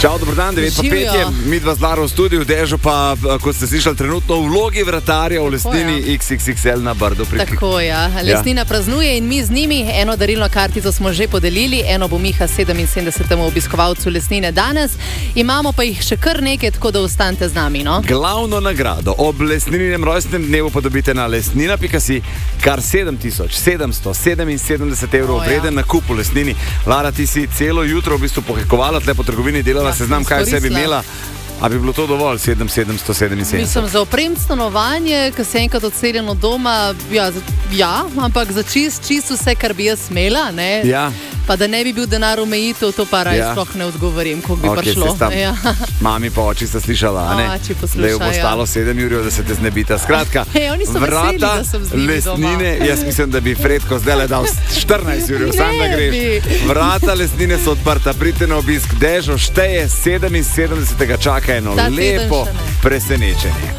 Čau, dobro dan, 9:05 je, mi dva z Laro v studiu, Dežo pa, kot ste slišali, trenutno v vlogi vratarja v Lesnini XXXL na Brdu. Tako, ja. Lesnina praznuje in mi z njimi. Eno darilno kartico smo že podelili, eno bo Miha 77. obiskovalcu Lesnine danes. Imamo pa jih še kar nekaj, tako da ostanite z nami, no? Glavno nagrado ob Lesnininem rojstnem dnevu pa dobite na lesnina.si, kar 7777 evrov vreden nakup v Lesnini. Lara, ti si celo jutro v bistvu pohekovala tle po trgovini, delala seznam, kaj vse bi imela. A bi bilo to dovolj, 7777? Mislim, za oprem stanovanje, ko se enkrat odseljen od doma, ja, ampak za čist vse, kar bi jaz smela, ne? Ja. Pa da ne bi bil denar omejitev, to pa res sploh ne odgovorim, koliko bi prišlo. Ja. Mami pa oči sta slišala, ne? Oči poslušajo. Da jo bo stalo 7 ur, da se te znebita. Skratka, oni so veseli, da sem z njimi Lesnine, doma. jaz mislim, da bi Fredko zdaj le dal 14 ur, sam da greš. Vrata Lesnine so odprta, pridite na obisk. Dežo šteje 77. čaka eno lepo presenečenje.